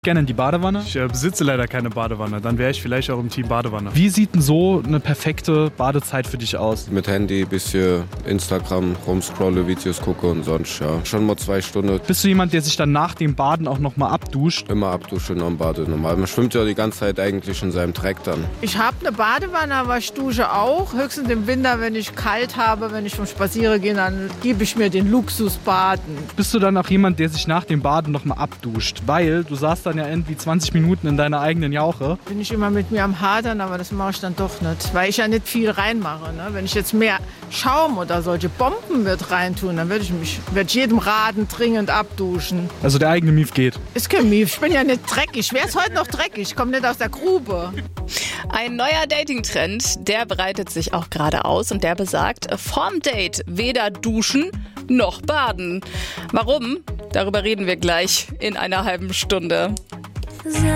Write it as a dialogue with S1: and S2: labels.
S1: Gerne in die Badewanne?
S2: Ich besitze leider keine Badewanne, dann wäre ich vielleicht auch im Team Badewanne.
S1: Wie sieht denn so eine perfekte Badezeit für dich aus?
S3: Mit Handy, bisschen Instagram rumscrolle, Videos gucke und sonst, ja. Schon mal 2 Stunden.
S1: Bist du jemand, der sich dann nach dem Baden auch nochmal abduscht?
S3: Immer abduschen am Bade normal. Man schwimmt ja die ganze Zeit eigentlich in seinem Dreck dann.
S4: Ich habe eine Badewanne, aber ich dusche auch. Höchstens im Winter, wenn ich kalt habe, wenn ich vom Spazieren gehe, dann gebe ich mir den Luxus baden.
S1: Bist du dann auch jemand, der sich nach dem Baden nochmal abduscht? Weil du saßt dann ja irgendwie 20 Minuten in deiner eigenen Jauche.
S4: Bin ich immer mit mir am Hadern, aber das mache ich dann doch nicht, weil ich ja nicht viel reinmache. Ne? Wenn ich jetzt mehr Schaum oder solche Bomben mit reintun, dann würde ich jedem raten, dringend abduschen.
S1: Also der eigene Mief geht.
S4: Ist kein Mief, ich bin ja nicht dreckig. Wer ist heute noch dreckig? Ich komme nicht aus der Grube.
S5: Ein neuer Dating-Trend, der breitet sich auch gerade aus und der besagt, vorm Date weder duschen noch baden. Warum? Darüber reden wir gleich in einer halben Stunde.